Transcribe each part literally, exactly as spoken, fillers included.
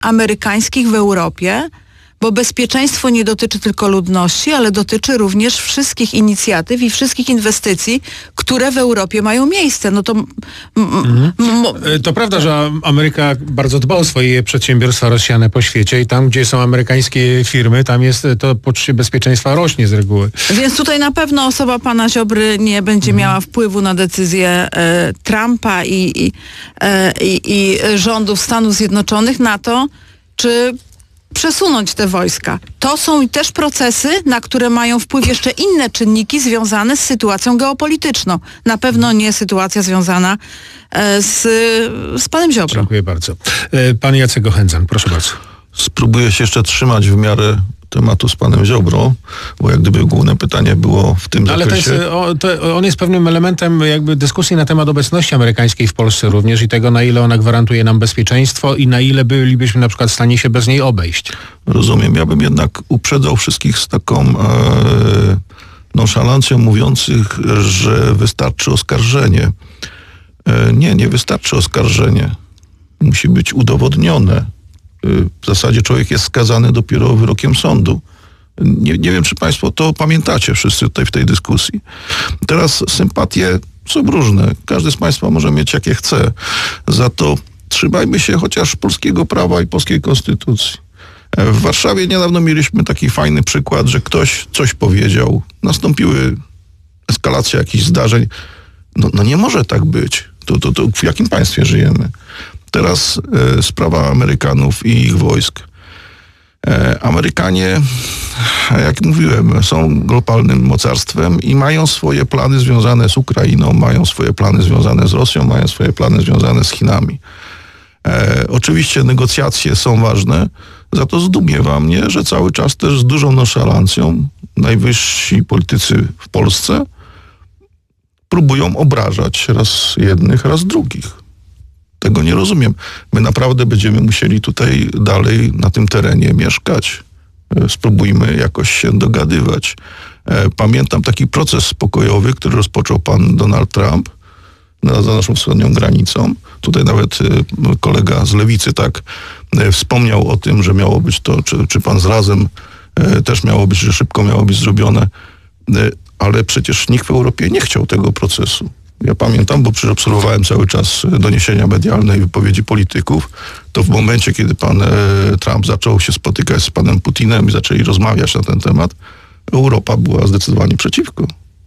amerykańskich w Europie, bo bezpieczeństwo nie dotyczy tylko ludności, ale dotyczy również wszystkich inicjatyw i wszystkich inwestycji, które w Europie mają miejsce. No to... M- mhm. m- to prawda, że Ameryka bardzo dba o swoje przedsiębiorstwa rozsiane po świecie i tam, gdzie są amerykańskie firmy, tam jest to poczucie bezpieczeństwa rośnie z reguły. Więc tutaj na pewno osoba pana Ziobry nie będzie mhm. miała wpływu na decyzję e, Trumpa i, i, e, i, i rządów Stanów Zjednoczonych na to, czy przesunąć te wojska. To są też procesy, na które mają wpływ jeszcze inne czynniki związane z sytuacją geopolityczną. Na pewno nie sytuacja związana e, z, z panem Ziobrą. Dziękuję bardzo. E, pan Jacek Gochędzan, proszę bardzo. Spróbuję się jeszcze trzymać w miarę tematu z panem Ziobrą, bo jak gdyby główne pytanie było w tym no, ale zakresie. Ale to jest, o, to on jest pewnym elementem jakby dyskusji na temat obecności amerykańskiej w Polsce również i tego, na ile ona gwarantuje nam bezpieczeństwo i na ile bylibyśmy na przykład w stanie się bez niej obejść. Rozumiem. Ja bym jednak uprzedzał wszystkich z taką e, nonszalancją mówiących, że wystarczy oskarżenie. E, nie, nie wystarczy oskarżenie. Musi być udowodnione. W zasadzie człowiek jest skazany dopiero wyrokiem sądu. Nie, nie wiem, czy państwo to pamiętacie wszyscy tutaj w tej dyskusji. Teraz sympatie są różne. Każdy z państwa może mieć jakie chce. Za to trzymajmy się chociaż polskiego prawa i polskiej konstytucji. W Warszawie niedawno mieliśmy taki fajny przykład, że ktoś coś powiedział. Nastąpiły eskalacje jakichś zdarzeń. No, no nie może tak być. To, to, to w jakim państwie żyjemy? Teraz e, sprawa Amerykanów i ich wojsk. E, Amerykanie, jak mówiłem, są globalnym mocarstwem i mają swoje plany związane z Ukrainą, mają swoje plany związane z Rosją, mają swoje plany związane z Chinami. E, oczywiście negocjacje są ważne, za to zdumiewa mnie, że cały czas też z dużą nonszalancją najwyżsi politycy w Polsce próbują obrażać raz jednych, raz drugich. Tego nie rozumiem. My naprawdę będziemy musieli tutaj dalej na tym terenie mieszkać. Spróbujmy jakoś się dogadywać. Pamiętam taki proces pokojowy, który rozpoczął pan Donald Trump za naszą wschodnią granicą. Tutaj nawet kolega z Lewicy tak wspomniał o tym, że miało być to, czy, czy pan z Razem też miało być, że szybko miało być zrobione. Ale przecież nikt w Europie nie chciał tego procesu. Ja pamiętam, bo przecież obserwowałem cały czas doniesienia medialne i wypowiedzi polityków, to w momencie, kiedy pan e, Trump zaczął się spotykać z panem Putinem i zaczęli rozmawiać na ten temat, Europa była zdecydowanie przeciwko.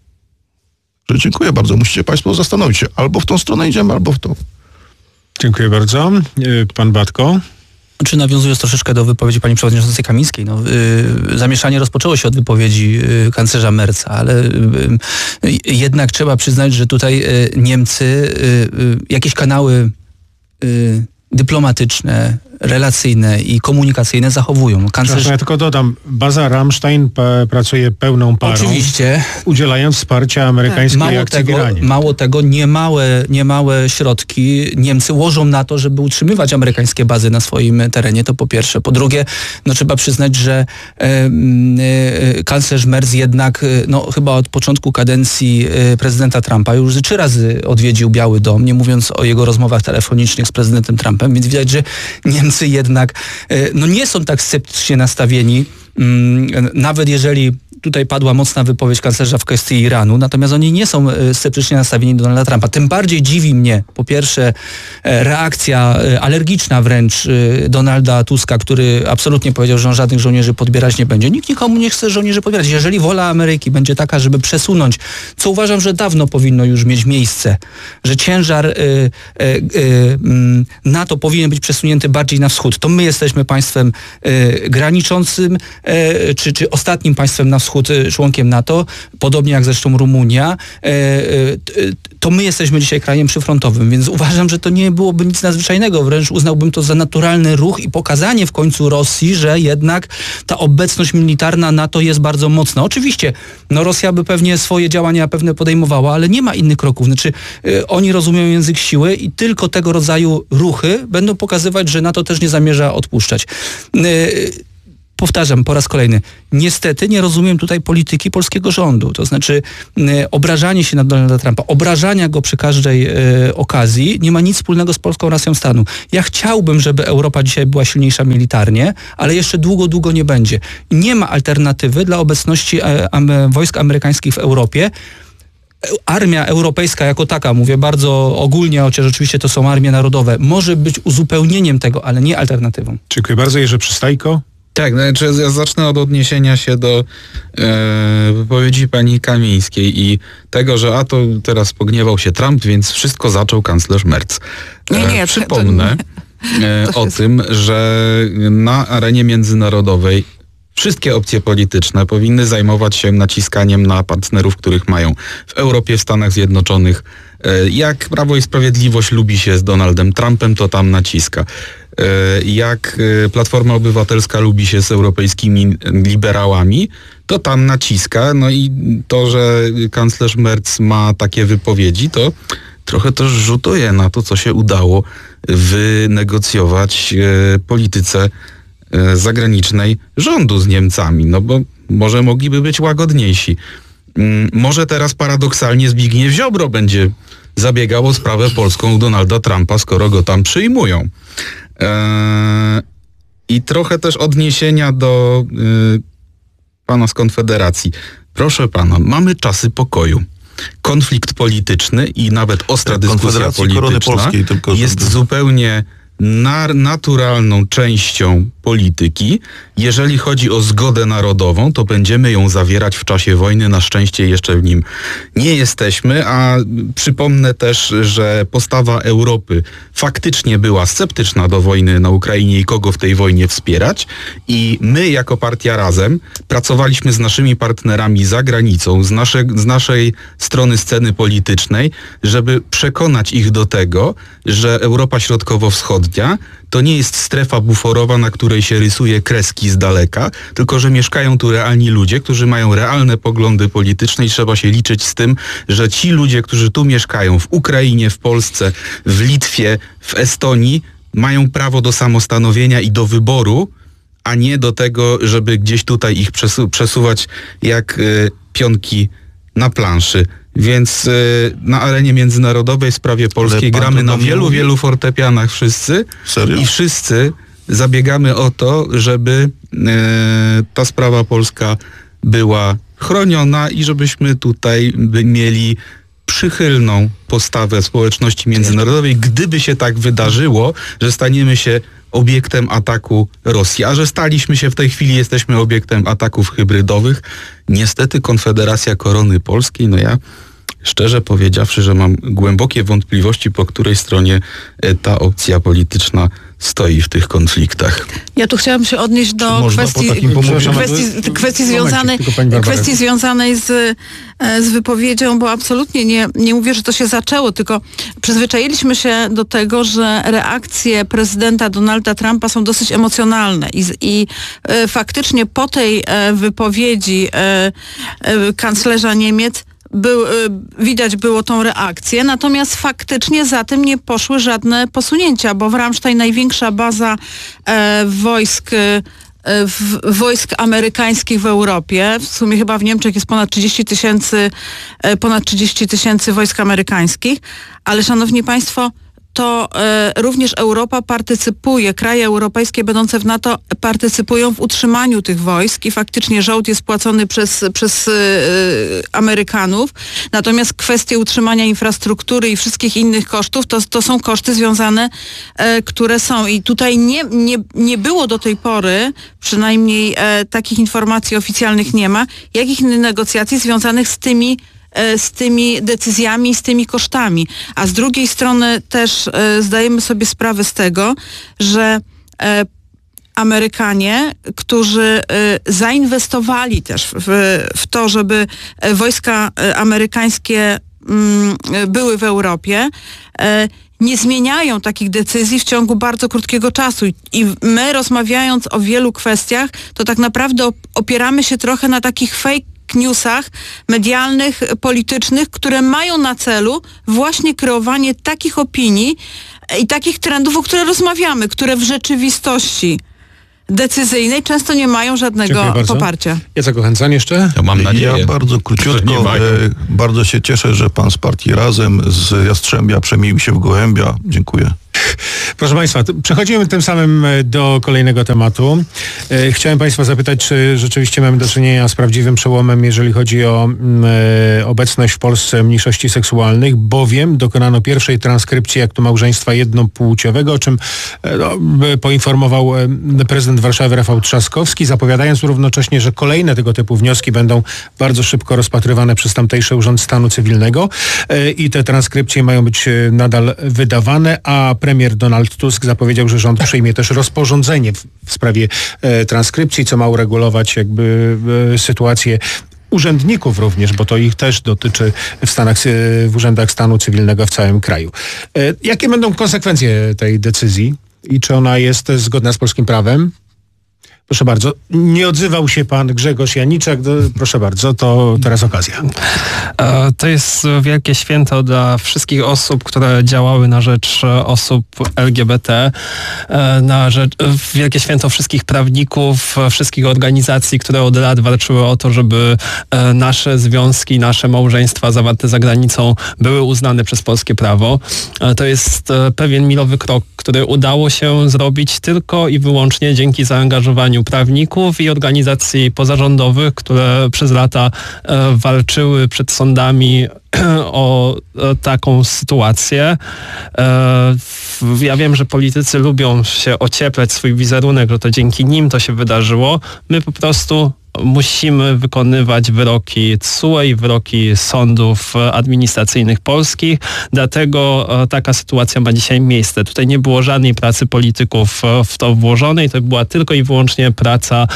Że dziękuję bardzo. Musicie państwo zastanowić się. Albo w tą stronę idziemy, albo w tą. Dziękuję bardzo. Pan Batko. Czy nawiązując troszeczkę do wypowiedzi pani przewodniczącej Kamińskiej, no, yy, zamieszanie rozpoczęło się od wypowiedzi yy, kanclerza Merca, ale yy, yy, jednak trzeba przyznać, że tutaj yy, Niemcy yy, yy, jakieś kanały yy, dyplomatyczne, relacyjne i komunikacyjne zachowują. Kanclerz... Ja tylko dodam, baza Ramstein p- pracuje pełną parą. Oczywiście. Udzielając wsparcia amerykańskiej mało akcji tego, w Iranie. Mało tego, niemałe, niemałe środki Niemcy łożą na to, żeby utrzymywać amerykańskie bazy na swoim terenie, to po pierwsze. Po drugie, no trzeba przyznać, że e, e, kanclerz Merz jednak, no chyba od początku kadencji e, prezydenta Trumpa już trzy razy odwiedził Biały Dom, nie mówiąc o jego rozmowach telefonicznych z prezydentem Trumpem, więc widać, że Niemcy jednak no nie są tak sceptycznie nastawieni, nawet jeżeli tutaj padła mocna wypowiedź kanclerza w kwestii Iranu, natomiast oni nie są sceptycznie nastawieni do Donalda Trumpa. Tym bardziej dziwi mnie, po pierwsze, reakcja alergiczna wręcz Donalda Tuska, który absolutnie powiedział, że on żadnych żołnierzy podbierać nie będzie. Nikt nikomu nie chce żołnierzy podbierać. Jeżeli wola Ameryki będzie taka, żeby przesunąć, co uważam, że dawno powinno już mieć miejsce, że ciężar y, y, y, NATO powinien być przesunięty bardziej na wschód, to my jesteśmy państwem y, graniczącym, y, czy, czy ostatnim państwem na wschód członkiem NATO, podobnie jak zresztą Rumunia, to my jesteśmy dzisiaj krajem przyfrontowym, więc uważam, że to nie byłoby nic nadzwyczajnego, wręcz uznałbym to za naturalny ruch i pokazanie w końcu Rosji, że jednak ta obecność militarna NATO jest bardzo mocna. Oczywiście, no Rosja by pewnie swoje działania pewne podejmowała, ale nie ma innych kroków. Znaczy, y, oni rozumieją język siły i tylko tego rodzaju ruchy będą pokazywać, że NATO też nie zamierza odpuszczać. Y, powtarzam po raz kolejny, niestety nie rozumiem tutaj polityki polskiego rządu. To znaczy y, obrażanie się na Donalda Trumpa, obrażania go przy każdej y, okazji nie ma nic wspólnego z polską racją stanu. Ja chciałbym, żeby Europa dzisiaj była silniejsza militarnie, ale jeszcze długo, długo nie będzie. Nie ma alternatywy dla obecności y, am, wojsk amerykańskich w Europie. Armia europejska jako taka, mówię bardzo ogólnie, chociaż oczywiście to są armie narodowe, może być uzupełnieniem tego, ale nie alternatywą. Dziękuję bardzo. Jerzy Przystajko. Tak, znaczy ja zacznę od odniesienia się do e, wypowiedzi pani Kamińskiej i tego, że a to teraz pogniewał się Trump, więc wszystko zaczął kanclerz Merz. E, Nie, nie, przypomnę e, o tym, że na arenie międzynarodowej wszystkie opcje polityczne powinny zajmować się naciskaniem na partnerów, których mają w Europie, w Stanach Zjednoczonych. Jak Prawo i Sprawiedliwość lubi się z Donaldem Trumpem, to tam naciska. Jak Platforma Obywatelska lubi się z europejskimi liberałami, to tam naciska. No i to, że kanclerz Merz ma takie wypowiedzi, to trochę też rzutuje na to, co się udało wynegocjować polityce zagranicznej rządu z Niemcami, no bo może mogliby być łagodniejsi. Może teraz paradoksalnie Zbigniew Ziobro będzie zabiegał o sprawę polską u Donalda Trumpa, skoro go tam przyjmują. Eee, I trochę też odniesienia do y, pana z Konfederacji. Proszę pana, mamy czasy pokoju. Konflikt polityczny i nawet ostra dyskusja polityczna Polskiej, tylko jest żeby... zupełnie na, naturalną częścią polityki. Jeżeli chodzi o zgodę narodową, to będziemy ją zawierać w czasie wojny. Na szczęście jeszcze w nim nie jesteśmy, a przypomnę też, że postawa Europy faktycznie była sceptyczna do wojny na Ukrainie i kogo w tej wojnie wspierać. I my jako partia Razem pracowaliśmy z naszymi partnerami za granicą, z, nasze, z naszej strony sceny politycznej, żeby przekonać ich do tego, że Europa Środkowo-Wschodnia to nie jest strefa buforowa, na której się rysuje kreski z daleka, tylko że mieszkają tu realni ludzie, którzy mają realne poglądy polityczne i trzeba się liczyć z tym, że ci ludzie, którzy tu mieszkają w Ukrainie, w Polsce, w Litwie, w Estonii, mają prawo do samostanowienia i do wyboru, a nie do tego, żeby gdzieś tutaj ich przesu- przesuwać jak y, pionki na planszy. Więc y, na arenie międzynarodowej w sprawie polskiej gramy na wielu, mówi? wielu fortepianach wszyscy. Serio? I wszyscy zabiegamy o to, żeby y, ta sprawa polska była chroniona i żebyśmy tutaj by mieli przychylną postawę społeczności międzynarodowej, gdyby się tak wydarzyło, że staniemy się obiektem ataku Rosji. A że staliśmy się w tej chwili, jesteśmy obiektem ataków hybrydowych. Niestety Konfederacja Korony Polskiej, no ja szczerze powiedziawszy, że mam głębokie wątpliwości, po której stronie ta opcja polityczna stoi w tych konfliktach. Ja tu chciałam się odnieść do kwestii, kwestii, kwestii związanej, kwestii związanej z, z wypowiedzią, bo absolutnie nie, nie mówię, że to się zaczęło, tylko przyzwyczailiśmy się do tego, że reakcje prezydenta Donalda Trumpa są dosyć emocjonalne i, i e, faktycznie po tej e, wypowiedzi e, e, kanclerza Niemiec Był, widać było tą reakcję, natomiast faktycznie za tym nie poszły żadne posunięcia, bo w Ramstein największa baza e, wojsk e, w, wojsk amerykańskich w Europie, w sumie chyba w Niemczech jest ponad trzydzieści tysięcy e, ponad trzydzieści tysięcy wojsk amerykańskich, ale szanowni państwo, to e, również Europa partycypuje, kraje europejskie będące w NATO partycypują w utrzymaniu tych wojsk i faktycznie żołd jest płacony przez, przez e, Amerykanów. Natomiast kwestie utrzymania infrastruktury i wszystkich innych kosztów, to, to są koszty związane, e, które są. I tutaj nie, nie, nie było do tej pory, przynajmniej e, takich informacji oficjalnych nie ma, jakich negocjacji związanych z tymi z tymi decyzjami, z tymi kosztami. A z drugiej strony też e, zdajemy sobie sprawę z tego, że e, Amerykanie, którzy e, zainwestowali też w, w to, żeby e, wojska e, amerykańskie m, były w Europie, e, nie zmieniają takich decyzji w ciągu bardzo krótkiego czasu. I my, rozmawiając o wielu kwestiach, to tak naprawdę opieramy się trochę na takich fake newsach medialnych, politycznych, które mają na celu właśnie kreowanie takich opinii i takich trendów, o których rozmawiamy, które w rzeczywistości decyzyjnej często nie mają żadnego poparcia. Jacek Ochęcan jeszcze? Ja mam nadzieję. Ja bardzo króciutko, e, bardzo się cieszę, że pan z partii Razem z Jastrzębia przemienił się w Gołębia. Dziękuję. Proszę Państwa, przechodzimy tym samym do kolejnego tematu. Chciałem Państwa zapytać, czy rzeczywiście mamy do czynienia z prawdziwym przełomem, jeżeli chodzi o e, obecność w Polsce mniejszości seksualnych, bowiem dokonano pierwszej transkrypcji aktu małżeństwa jednopłciowego, o czym e, no, poinformował prezydent Warszawy Rafał Trzaskowski, zapowiadając równocześnie, że kolejne tego typu wnioski będą bardzo szybko rozpatrywane przez tamtejszy Urząd Stanu Cywilnego e, i te transkrypcje mają być nadal wydawane, a premier Donald Tusk zapowiedział, że rząd przyjmie też rozporządzenie w, w sprawie e, transkrypcji, co ma uregulować jakby e, sytuację urzędników również, bo to ich też dotyczy w Stanach, w urzędach stanu cywilnego w całym kraju. E, jakie będą konsekwencje tej decyzji i czy ona jest zgodna z polskim prawem? Proszę bardzo, nie odzywał się pan Grzegorz Janiczak, do, proszę bardzo, to teraz okazja. To jest wielkie święto dla wszystkich osób, które działały na rzecz osób L G B T, na rzecz, wielkie święto wszystkich prawników, wszystkich organizacji, które od lat walczyły o to, żeby nasze związki, nasze małżeństwa zawarte za granicą były uznane przez polskie prawo. To jest pewien milowy krok, który udało się zrobić tylko i wyłącznie dzięki zaangażowaniu prawników i organizacji pozarządowych, które przez lata e, walczyły przed sądami o, o taką sytuację. E, ja wiem, że politycy lubią się ocieplać swój wizerunek, że to dzięki nim to się wydarzyło. My po prostu musimy wykonywać wyroki T S U E i wyroki sądów administracyjnych polskich, dlatego taka sytuacja ma dzisiaj miejsce. Tutaj nie było żadnej pracy polityków w to włożonej, to była tylko i wyłącznie praca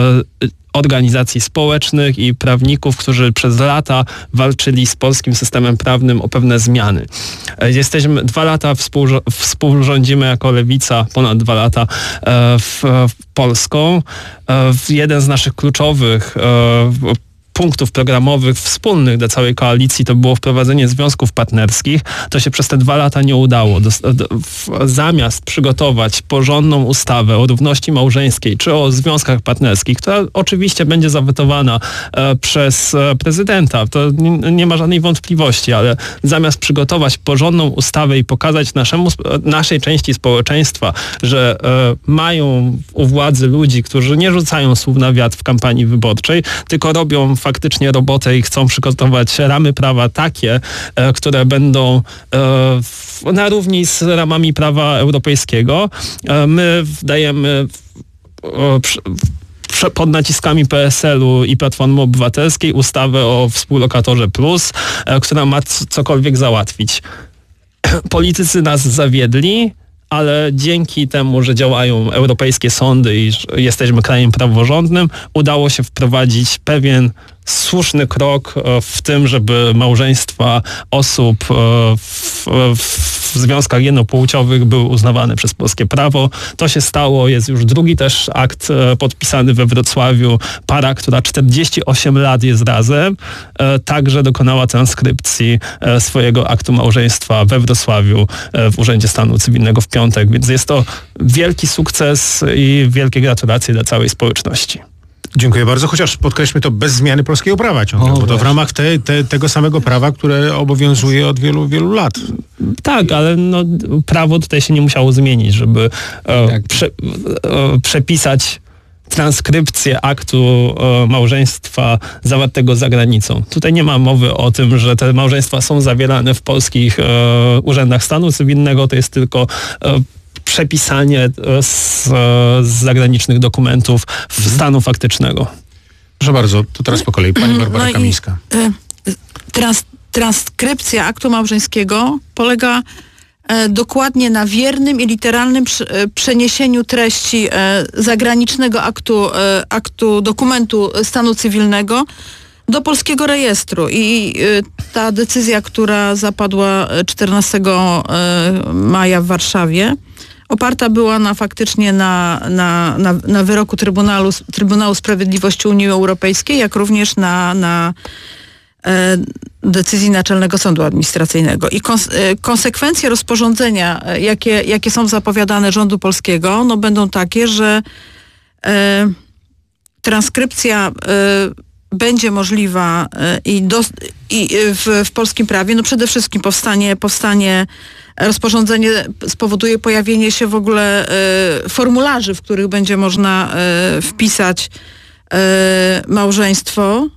organizacji społecznych i prawników, którzy przez lata walczyli z polskim systemem prawnym o pewne zmiany. Jesteśmy dwa lata, współrzo- współrządzimy jako Lewica, ponad dwa lata e, w, w Polską. E, jeden z naszych kluczowych e, punktów programowych wspólnych dla całej koalicji to było wprowadzenie związków partnerskich. To się przez te dwa lata nie udało. Do, do, w, zamiast przygotować porządną ustawę o równości małżeńskiej czy o związkach partnerskich, która oczywiście będzie zawetowana e, przez e, prezydenta, to nie, nie ma żadnej wątpliwości, ale zamiast przygotować porządną ustawę i pokazać naszemu, naszej części społeczeństwa, że e, mają u władzy ludzi, którzy nie rzucają słów na wiatr w kampanii wyborczej, tylko robią faktycznie robotę i chcą przygotować ramy prawa takie, e, które będą e, w, na równi z ramami prawa europejskiego. E, my dajemy e, przy, przy, pod naciskami P S L u i Platformy Obywatelskiej ustawę o współlokatorze plus, e, która ma c- cokolwiek załatwić. Politycy nas zawiedli, ale dzięki temu, że działają europejskie sądy i jesteśmy krajem praworządnym, udało się wprowadzić pewien słuszny krok w tym, żeby małżeństwa osób w, w związkach jednopłciowych były uznawane przez polskie prawo. To się stało, jest już drugi też akt podpisany we Wrocławiu. Para, która czterdzieści osiem lat jest razem, także dokonała transkrypcji swojego aktu małżeństwa we Wrocławiu w Urzędzie Stanu Cywilnego w piątek, więc jest to wielki sukces i wielkie gratulacje dla całej społeczności. Dziękuję bardzo, chociaż podkreślmy to bez zmiany polskiego prawa ciągle, o, bo to w ramach te, te, tego samego prawa, które obowiązuje od wielu, wielu lat. Tak, ale no, prawo tutaj się nie musiało zmienić, żeby e, prze, e, przepisać transkrypcję aktu e, małżeństwa zawartego za granicą. Tutaj nie ma mowy o tym, że te małżeństwa są zawierane w polskich e, urzędach stanu cywilnego, to jest tylko e, przepisanie z, z zagranicznych dokumentów w stanu faktycznego. Proszę bardzo, to teraz po kolei pani Barbara no Kamińska. I, y, trans, transkrypcja aktu małżeńskiego polega e, dokładnie na wiernym i literalnym przy, e, przeniesieniu treści e, zagranicznego aktu, e, aktu dokumentu stanu cywilnego do polskiego rejestru i y, ta decyzja, która zapadła czternastego maja w Warszawie, oparta była na faktycznie na, na, na, na wyroku Trybunału, Trybunału Sprawiedliwości Unii Europejskiej, jak również na, na e, decyzji Naczelnego Sądu Administracyjnego. I kons, e, konsekwencje rozporządzenia, jakie, jakie są zapowiadane rządu polskiego, no będą takie, że e, transkrypcja e, będzie możliwa e, i, do, i w, w polskim prawie, no przede wszystkim powstanie, powstanie rozporządzenie spowoduje pojawienie się w ogóle e, formularzy, w których będzie można e, wpisać e, małżeństwo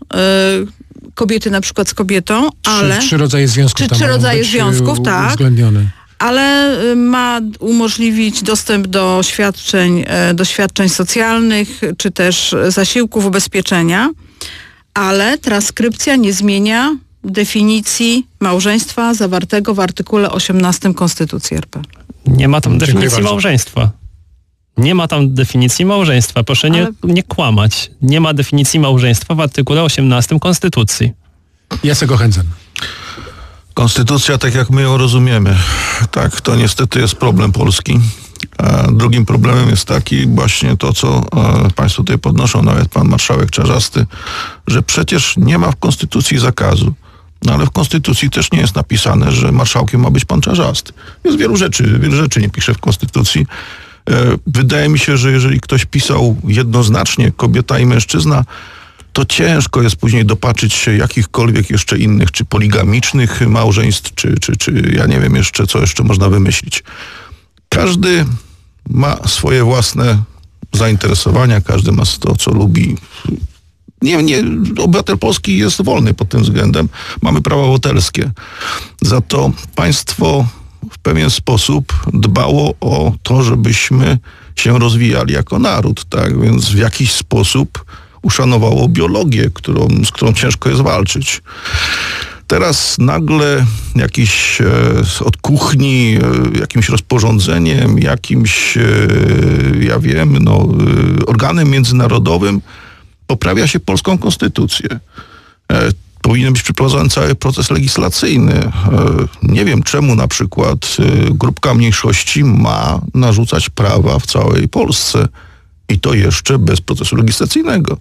e, kobiety na przykład z kobietą, ale... Trzy, trzy rodzaje związków Czy tam trzy mają rodzaje być związków, tak. uwzględnione. Ale ma umożliwić dostęp do świadczeń, do świadczeń socjalnych, czy też zasiłków, ubezpieczenia, ale transkrypcja nie zmienia definicji małżeństwa zawartego w artykule osiemnastym Konstytucji R P. Nie ma tam Dziękuję definicji bardzo. małżeństwa. Nie ma tam definicji małżeństwa. Proszę nie, Ale- nie kłamać. Nie ma definicji małżeństwa w artykule osiemnastym Konstytucji. Jacek Ochędzan. Konstytucja, tak jak my ją rozumiemy, tak, to niestety jest problem Polski. A drugim problemem jest taki właśnie to, co e, państwo tutaj podnoszą, nawet pan marszałek Czarzasty, że przecież nie ma w Konstytucji zakazu. No ale w Konstytucji też nie jest napisane, że marszałkiem ma być pan Czarzasty. Jest wielu rzeczy, wielu rzeczy nie pisze w Konstytucji. E, wydaje mi się, że jeżeli ktoś pisał jednoznacznie kobieta i mężczyzna, to ciężko jest później dopatrzyć się jakichkolwiek jeszcze innych, czy poligamicznych małżeństw, czy, czy, czy ja nie wiem jeszcze, co jeszcze można wymyślić. Każdy ma swoje własne zainteresowania, każdy ma to, co lubi. Nie, nie, obywatel polski jest wolny pod tym względem. Mamy prawa obywatelskie. Za to państwo w pewien sposób dbało o to, żebyśmy się rozwijali jako naród, tak? Więc w jakiś sposób uszanowało biologię, którą, z którą ciężko jest walczyć. Teraz nagle jakiś e, od kuchni, e, jakimś rozporządzeniem, jakimś, e, ja wiem, no, e, organem międzynarodowym poprawia się polską konstytucję. E, powinien być przeprowadzony cały proces legislacyjny. E, nie wiem, czemu na przykład e, grupka mniejszości ma narzucać prawa w całej Polsce. I to jeszcze bez procesu legislacyjnego.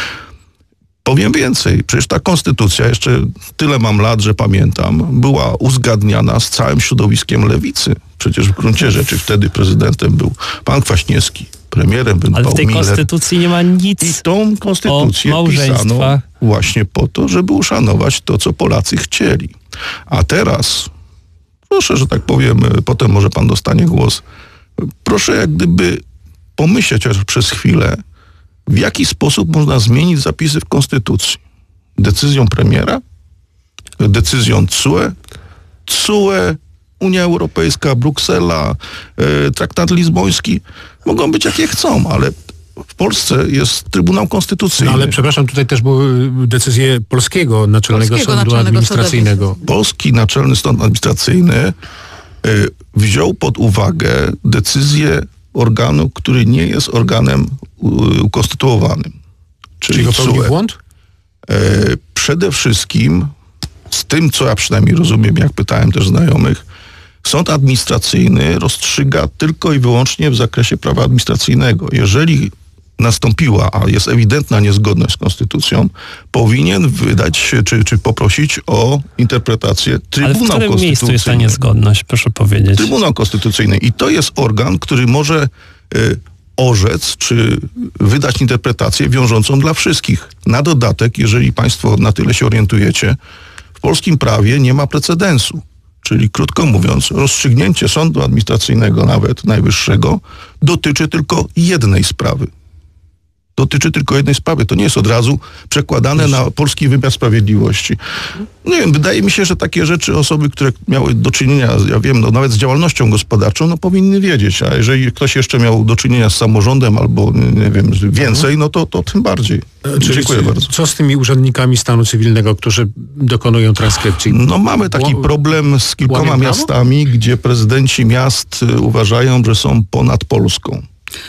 Powiem więcej, przecież ta konstytucja, jeszcze tyle mam lat, że pamiętam, była uzgadniana z całym środowiskiem lewicy. Przecież w gruncie rzeczy wtedy prezydentem był pan Kwaśniewski, premierem był Ale Paul w tej Miller. konstytucji nie ma nic I tą konstytucję o małżeństwach. pisano właśnie po to, żeby uszanować to, co Polacy chcieli. A teraz, proszę, że tak powiem, potem może pan dostanie głos, proszę jak gdyby pomyśleć chociaż przez chwilę, w jaki sposób można zmienić zapisy w Konstytucji. Decyzją premiera? Decyzją C U E? C U E, Unia Europejska, Bruksela, e, traktat lizboński. Mogą być jakie chcą, ale w Polsce jest Trybunał Konstytucyjny. No ale przepraszam, tutaj też były decyzje polskiego Naczelnego Polskiego Sądu Naczelnego Administracyjnego. Sądu Polski Naczelny Sąd Administracyjny y, wziął pod uwagę decyzję organu, który nie jest organem y, ukonstytuowanym. Czyli C U E. popełnił błąd? Y, przede wszystkim, z tym co ja przynajmniej rozumiem, jak pytałem też znajomych, sąd administracyjny rozstrzyga tylko i wyłącznie w zakresie prawa administracyjnego. Jeżeli nastąpiła, a jest ewidentna niezgodność z konstytucją, powinien wydać czy, czy poprosić o interpretację Ale w Trybunał którym miejscu jest ta Konstytucyjny. niezgodność, proszę powiedzieć? Trybunał Konstytucyjny. I to jest organ, który może y, orzec, czy wydać interpretację wiążącą dla wszystkich. Na dodatek, jeżeli państwo na tyle się orientujecie, w polskim prawie nie ma precedensu. Czyli krótko mówiąc, rozstrzygnięcie sądu administracyjnego, nawet najwyższego, dotyczy tylko jednej sprawy. Dotyczy tylko jednej sprawy. To nie jest od razu przekładane na polski wymiar sprawiedliwości. Nie wiem, wydaje mi się, że takie rzeczy osoby, które miały do czynienia, ja wiem, no, nawet z działalnością gospodarczą, no powinny wiedzieć. A jeżeli ktoś jeszcze miał do czynienia z samorządem albo, nie wiem, więcej, no to, to tym bardziej. Czyli Dziękuję co, bardzo. co z tymi urzędnikami stanu cywilnego, którzy dokonują transkrypcji? No mamy taki Ło- problem z kilkoma łamią prawo? miastami, gdzie prezydenci miast y, uważają, że są ponad Polską.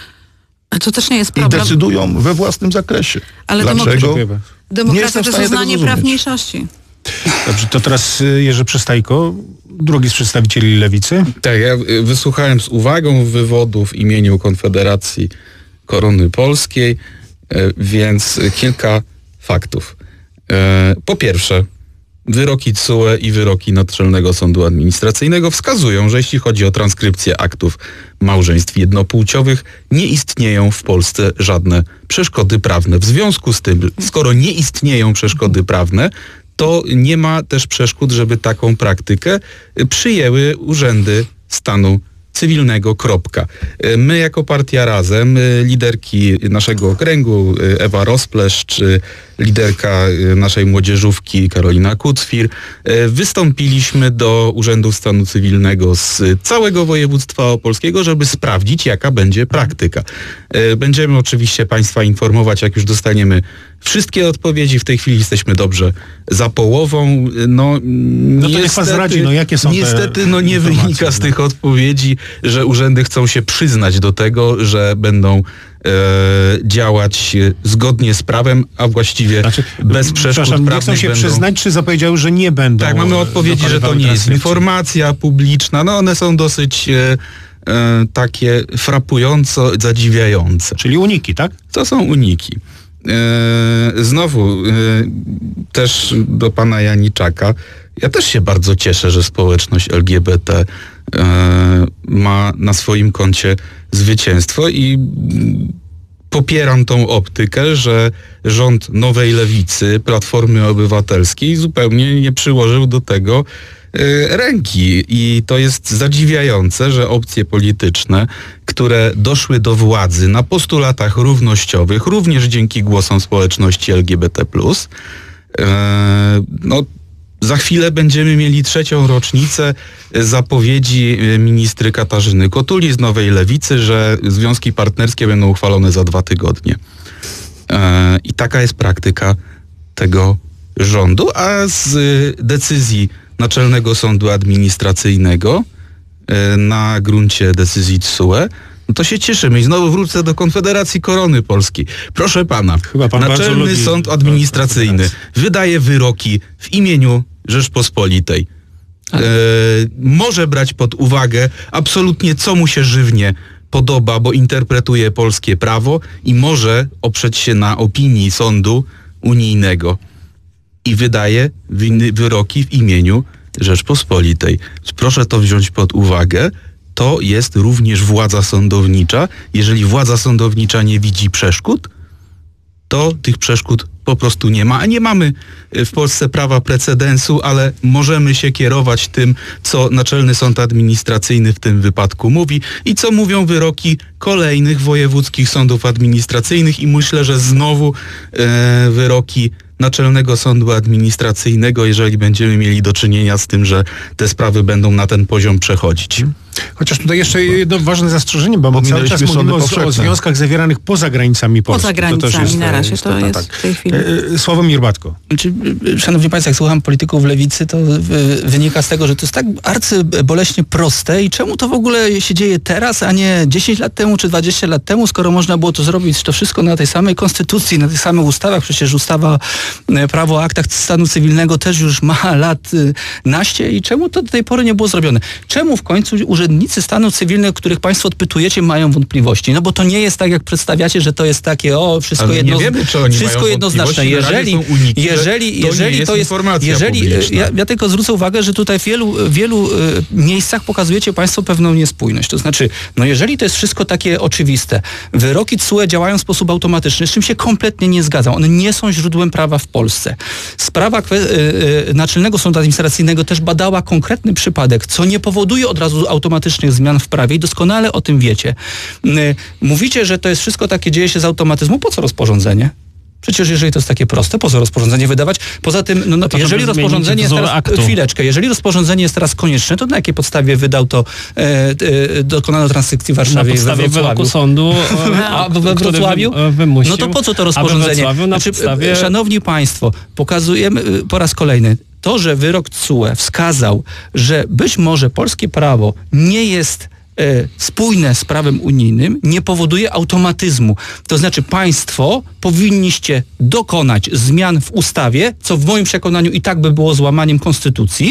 To też nie jest I problem. decydują we własnym zakresie. Ale Dlaczego? Dziękuję bardzo. Nie Demokracja jestem w to jest stanie tego uznanie zrozumieć. praw mniejszości. Dobrze, to teraz y, Jerzy Przystajko, drugi z przedstawicieli Lewicy. Tak, ja y, wysłuchałem z uwagą wywodu w imieniu Konfederacji Korony Polskiej, y, więc y, kilka faktów. Y, Po pierwsze, wyroki T S U E i wyroki Naczelnego Sądu Administracyjnego wskazują, że jeśli chodzi o transkrypcję aktów małżeństw jednopłciowych, nie istnieją w Polsce żadne przeszkody prawne. W związku z tym, skoro nie istnieją przeszkody prawne, to nie ma też przeszkód, żeby taką praktykę przyjęły urzędy stanu cywilnego, kropka. My jako Partia Razem, liderki naszego okręgu Ewa Rozpleszcz, liderka naszej młodzieżówki Karolina Kucwir, wystąpiliśmy do Urzędu Stanu Cywilnego z całego województwa opolskiego, żeby sprawdzić, jaka będzie praktyka. Będziemy oczywiście Państwa informować, jak już dostaniemy wszystkie odpowiedzi. W tej chwili jesteśmy dobrze za połową. No, no to niech pan zdradzi, no jakie są niestety, te no nie wynika z tych odpowiedzi, że urzędy chcą się przyznać do tego, że będą e, działać zgodnie z prawem, a właściwie znaczy, bez przeszkód prawnych. Nie chcą się będą... przyznać, czy zapowiedziały, że nie będą? Tak, mamy odpowiedzi, że to nie jest informacja publiczna. No one są dosyć e, e, takie frapująco zadziwiające. Czyli uniki, tak? To są uniki. E, znowu e, też do pana Janiczaka. Ja też się bardzo cieszę, że społeczność L G B T e, ma na swoim koncie zwycięstwo i popieram tą optykę, że rząd Nowej Lewicy, Platformy Obywatelskiej zupełnie nie przyłożył do tego e, ręki. I to jest zadziwiające, że opcje polityczne, które doszły do władzy na postulatach równościowych, również dzięki głosom społeczności L G B T plus, e, no za chwilę będziemy mieli trzecią rocznicę zapowiedzi ministry Katarzyny Kotuli z Nowej Lewicy, że związki partnerskie będą uchwalone za dwa tygodnie. E, I taka jest praktyka tego rządu, a z decyzji Naczelnego Sądu Administracyjnego e, na gruncie decyzji T S U E, no to się cieszymy. I znowu wrócę do Konfederacji Korony Polskiej. Proszę pana, Chyba pan Naczelny Sąd Administracyjny wydaje wyroki w imieniu Rzeczpospolitej. E, może brać pod uwagę absolutnie, co mu się żywnie podoba, bo interpretuje polskie prawo i może oprzeć się na opinii sądu unijnego. I wydaje winy, wyroki w imieniu Rzeczpospolitej. Proszę to wziąć pod uwagę. To jest również władza sądownicza. Jeżeli władza sądownicza nie widzi przeszkód, to tych przeszkód po prostu nie ma. A nie mamy w Polsce prawa precedensu, ale możemy się kierować tym, co Naczelny Sąd Administracyjny w tym wypadku mówi i co mówią wyroki kolejnych wojewódzkich sądów administracyjnych i myślę, że znowu e, wyroki Naczelnego Sądu Administracyjnego, jeżeli będziemy mieli do czynienia z tym, że te sprawy będą na ten poziom przechodzić. Chociaż tutaj jeszcze jedno ważne zastrzeżenie, bo my cały czas mówimy o, o związkach zawieranych poza granicami Polski. Poza granicami, to jest, na razie to jest tak. w tej chwili. Sławomir Batko. Znaczy, szanowni państwo, jak słucham polityków lewicy, to wynika z tego, że to jest tak arcyboleśnie proste i czemu to w ogóle się dzieje teraz, a nie dziesięć lat temu czy dwadzieścia lat temu, skoro można było to zrobić to wszystko na tej samej konstytucji, na tych samych ustawach. Przecież ustawa Prawo o aktach stanu cywilnego też już ma lat naście i czemu to do tej pory nie było zrobione? Czemu w końcu urzędnicy stanu cywilnego, których państwo odpytujecie, mają wątpliwości? No bo to nie jest tak, jak przedstawiacie, że to jest takie, o, wszystko, jedno, wiemy, czy oni wszystko mają jednoznaczne. Jeżeli, uniki, jeżeli, to jeżeli jest to jest, jeżeli, ja, ja tylko zwrócę uwagę, że tutaj w wielu, wielu y, miejscach pokazujecie państwo pewną niespójność. To znaczy, no jeżeli to jest wszystko takie oczywiste, wyroki T S U E działają w sposób automatyczny, z czym się kompletnie nie zgadzam. One nie są źródłem prawa w Polsce. Sprawa kwe- y, y, Naczelnego Sądu Administracyjnego też badała konkretny przypadek, co nie powoduje od razu automatycznych zmian w prawie i doskonale o tym wiecie. Y, mówicie, że to jest wszystko takie, dzieje się z automatyzmu. Po co rozporządzenie? Przecież jeżeli to jest takie proste, po co rozporządzenie wydawać? Poza tym, no, no, to, jeżeli rozporządzenie jest teraz, aktu. chwileczkę, jeżeli rozporządzenie jest teraz konieczne, to na jakiej podstawie wydał to, e, e, dokonano transkrypcji w Warszawie i we Wrocławiu? wyroku sądu, a we Wrocławiu? Wymusił, no to po co to rozporządzenie? Na znaczy, podstawie... Szanowni Państwo, pokazujemy po raz kolejny, to, że wyrok T S U E wskazał, że być może polskie prawo nie jest spójne z prawem unijnym, nie powoduje automatyzmu. To znaczy państwo powinniście dokonać zmian w ustawie, co w moim przekonaniu i tak by było złamaniem konstytucji,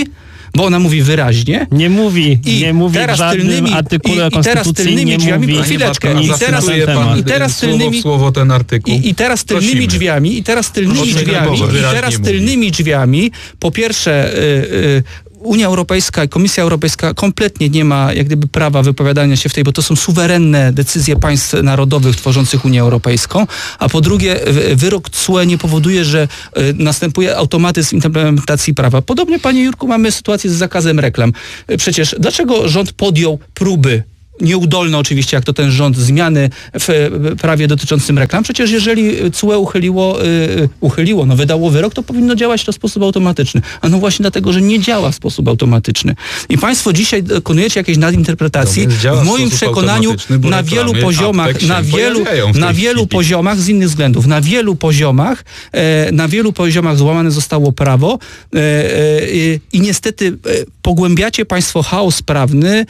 bo ona mówi wyraźnie. Nie mówi, I nie mówi teraz w żadnym tylnymi, artykule i, i teraz Konstytucji, tylnymi nie drzwiami, mówi... chwileczkę, Panie i Bartku, teraz, zacytuje pan i teraz słowo tylnymi, w słowo ten artykuł. i, i teraz tylnymi Prosimy. drzwiami, i teraz tylnymi Proszę drzwiami, nie i wyraźnie teraz mówi. tylnymi drzwiami, po pierwsze, y, y, Unia Europejska i Komisja Europejska kompletnie nie ma jak gdyby prawa wypowiadania się w tej, bo to są suwerenne decyzje państw narodowych tworzących Unię Europejską, a po drugie wyrok C U E nie powoduje, że y, następuje automatyzm implementacji prawa. Podobnie, panie Jurku, mamy sytuację z zakazem reklam. Y, Przecież dlaczego rząd podjął próby nieudolne oczywiście, jak to ten rząd, zmiany w prawie dotyczącym reklam. Przecież jeżeli C U E uchyliło, yy, uchyliło, no wydało wyrok, to powinno działać to w sposób automatyczny. A no właśnie dlatego, że nie działa w sposób automatyczny. I państwo dzisiaj dokonujecie jakiejś nadinterpretacji. No więc działa w w moim sposób przekonaniu automatyczny, bo na reklamy wielu poziomach, aptek się na wielu, pojawiają w tej na wielu chwili. poziomach z innych względów, na wielu poziomach, e, na wielu poziomach złamane zostało prawo e, e, i niestety e, pogłębiacie państwo chaos prawny, e,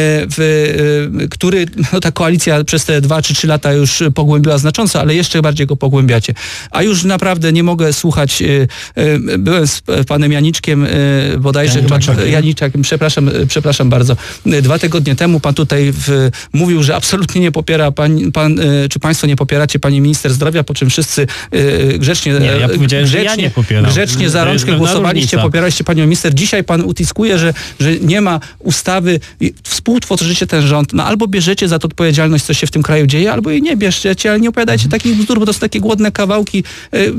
w który no, ta koalicja przez te dwa czy trzy lata już pogłębiła znacząco, ale jeszcze bardziej go pogłębiacie. A już naprawdę nie mogę słuchać, y, y, byłem z panem Janiczkiem y, bodajże, Janiczakiem. chyba, Janiczakiem, przepraszam, przepraszam bardzo. Y, Dwa tygodnie temu pan tutaj w, mówił, że absolutnie nie popiera pan, pan y, czy państwo nie popieracie pani minister zdrowia, po czym wszyscy y, grzecznie, Nie, ja powiedziałem, że ja nie popieram. grzecznie za To jest rączkę pewna głosowaliście, różnica. popieraliście panią minister. Dzisiaj pan utiskuje, że, że nie ma ustawy, i współtworzycie ten rząd, no albo bierzecie za to odpowiedzialność, co się w tym kraju dzieje, albo jej nie bierzecie, ale nie opowiadajcie takich bzdur, bo to są takie głodne kawałki. Y, y,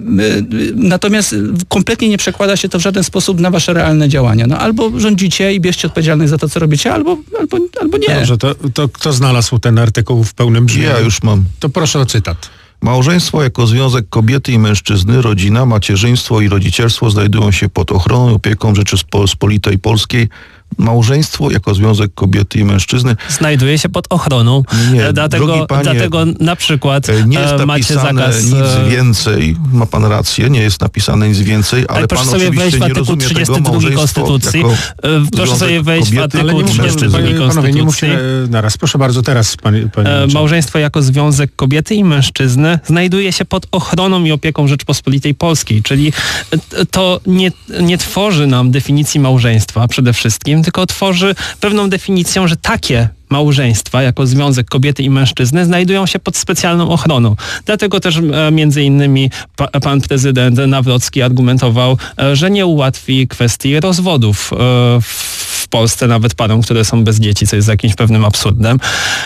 y, natomiast kompletnie nie przekłada się to w żaden sposób na wasze realne działania. No albo rządzicie i bierzcie odpowiedzialność za to, co robicie, albo, albo, albo nie. Dobrze, to, to kto znalazł ten artykuł w pełnym brzmieniu? Ja już mam. To proszę o cytat. Małżeństwo jako związek kobiety i mężczyzny, rodzina, macierzyństwo i rodzicielstwo znajdują się pod ochroną i opieką Rzeczypospolitej Polskiej. Małżeństwo jako związek kobiety i mężczyzny. Znajduje się pod ochroną. Nie, E, dlatego, drogi panie, dlatego na przykład E, Nie jest e, macie napisane zakaz... nic e, więcej, ma pan rację, nie jest napisane nic więcej, ale proszę pan sobie wejść oczywiście w nie artykuł rozumie trzydziesty tego drugi małżeństwo Konstytucji. jako E, Proszę związek sobie wejść w kobiety i artykuł Ale nie trzydziesty mówcie, drugi panowie, panowie, nie mówcie Konstytucji. e, naraz. Proszę bardzo, teraz panie, panie E, Małżeństwo jako związek kobiety i mężczyzny znajduje się pod ochroną i opieką Rzeczpospolitej Polskiej, czyli e, to nie, nie tworzy nam definicji małżeństwa przede wszystkim, tylko tworzy pewną definicją, że takie małżeństwa jako związek kobiety i mężczyzny znajdują się pod specjalną ochroną. Dlatego też e, między innymi pa, pan prezydent Nawrocki argumentował, e, że nie ułatwi kwestii rozwodów e, w Polsce, nawet parom, które są bez dzieci, co jest jakimś pewnym absurdem.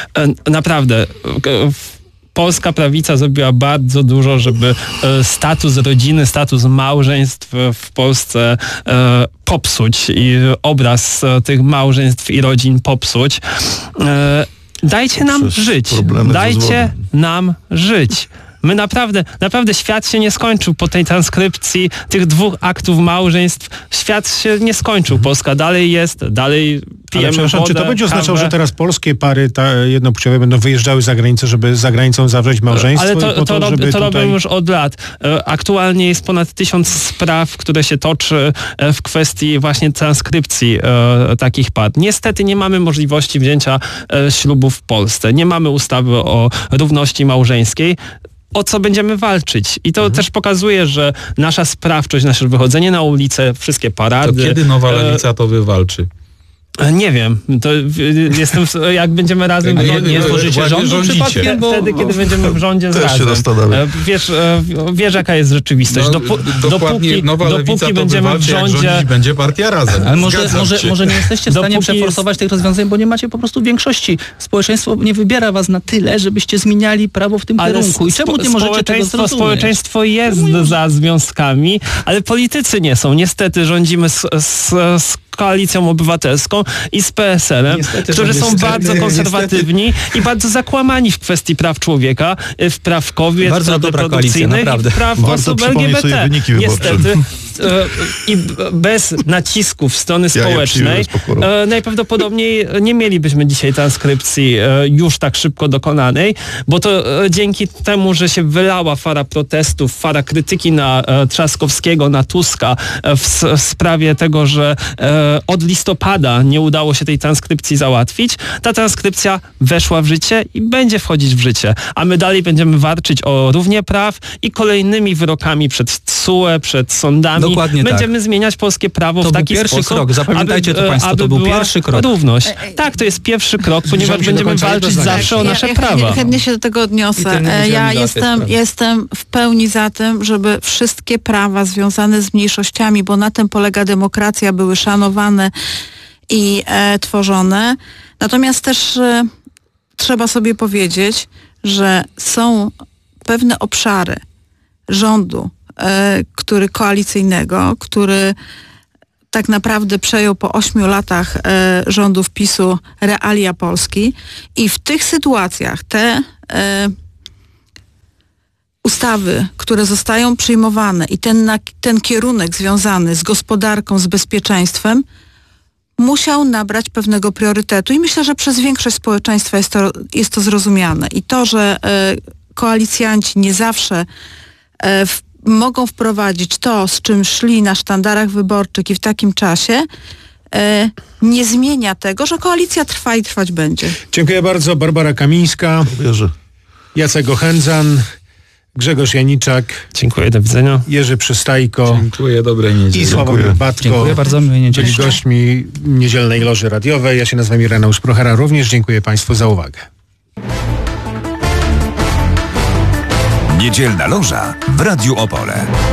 E, naprawdę e, polska prawica zrobiła bardzo dużo, żeby e, status rodziny, status małżeństw w Polsce e, popsuć i obraz e, tych małżeństw i rodzin popsuć. E, dajcie nam Przez żyć. problemy z Dajcie rozwodem. nam żyć. My naprawdę, naprawdę świat się nie skończył po tej transkrypcji tych dwóch aktów małżeństw. Świat się nie skończył. Polska dalej jest, dalej Ale pijemy przepraszam, wodę, czy to będzie oznaczało, kawę. że teraz polskie pary ta, jednopłciowe będą wyjeżdżały za granicę, żeby za granicą zawrzeć małżeństwo? Ale to, i po to, to, rob, żeby to robią tutaj... już od lat. E, Aktualnie jest ponad tysiąc spraw, które się toczy e, w kwestii właśnie transkrypcji e, takich par. Niestety nie mamy możliwości wzięcia e, ślubu w Polsce. Nie mamy ustawy o równości małżeńskiej. O co będziemy walczyć. I to Mhm. też pokazuje, że nasza sprawczość, nasze wychodzenie na ulicę, wszystkie To parady... kiedy nowa e, lewica to wywalczy? Nie wiem. To w- jestem, w- jak będziemy razem... Nie, w nie, rządzie- nie tworzycie właśnie rządu rządzicie. przypadkiem, bo... Wtedy, kiedy będziemy w rządzie z Też się razem. zastanawiam. E, Wiesz, e, wiesz, jaka jest rzeczywistość. No, Dopu- dokładnie, dopóki, nowa lewica dopóki to będziemy w wywalczy, jak rządzie... rządzić będzie partia Razem. Ale może, Zgadzam może, się. może nie jesteście w stanie Dopóki przeforsować tych rozwiązań, bo nie macie po prostu większości. Społeczeństwo nie wybiera was na tyle, żebyście zmieniali prawo w tym Ale kierunku. I czemu nie spo- możecie tego społeczeństwo, zrozumieć? społeczeństwo jest za związkami, ale politycy nie są. Niestety rządzimy z, z, z Koalicją Obywatelską i z P S L-em, Niestety, którzy że są niestety, bardzo konserwatywni i bardzo zakłamani w kwestii praw człowieka, w praw kobiet, Bardzo praw dobra reprodukcyjnych koalicja, i naprawdę. praw Warto osób przypomnieć L G B sobie T. wyniki wyborcze. Niestety e, i b- bez nacisków strony Ja je społecznej przyjąłem z pokorą. e, najprawdopodobniej nie mielibyśmy dzisiaj transkrypcji e, już tak szybko dokonanej, bo to e, dzięki temu, że się wylała fala protestów, fala krytyki na e, Trzaskowskiego, na Tuska e, w, s- w sprawie tego, że e, od listopada nie udało się tej transkrypcji załatwić, ta transkrypcja weszła w życie i będzie wchodzić w życie, a my dalej będziemy walczyć o równie praw i kolejnymi wyrokami przed T S U E, przed sądami Dokładnie tak. będziemy zmieniać polskie prawo To w był taki pierwszy sposób, krok. Zapamiętajcie aby, to państwo, aby to był była pierwszy krok. Równość. Tak, to jest pierwszy krok, ponieważ się do będziemy końca walczyć jedno zdanie. zawsze o nasze ja, prawa. Chętnie, chętnie się do tego I odniosę. tym nie E, będziemy Ja załatwiać jestem, sprawy. jestem w pełni za tym, żeby wszystkie prawa związane z mniejszościami, bo na tym polega demokracja, były szanowane i e, tworzone. Natomiast też e, trzeba sobie powiedzieć, że są pewne obszary rządu, e, który koalicyjnego, który tak naprawdę przejął po ośmiu latach e, rządów PiSu realia Polski i w tych sytuacjach te e, ustawy, które zostają przyjmowane i ten, na, ten kierunek związany z gospodarką, z bezpieczeństwem musiał nabrać pewnego priorytetu i myślę, że przez większość społeczeństwa jest to, jest to zrozumiane. I to, że e, koalicjanci nie zawsze e, w, mogą wprowadzić to, z czym szli na sztandarach wyborczych i w takim czasie, e, nie zmienia tego, że koalicja trwa i trwać będzie. Dziękuję bardzo. Barbara Kamińska, Wierzę. Jacek Ochędzan, Grzegorz Janiczak, Dziękuję, do widzenia. Jerzy Przystajko Dziękuję, dobrej niedzieli. i Sławomir Batko. Dziękuję bardzo, miłej niedzieli. Byli gośćmi niedzielnej Loży Radiowej. Ja się nazywam Ireneusz Prochera. Również dziękuję Państwu za uwagę. Niedzielna Loża w Radiu Opole.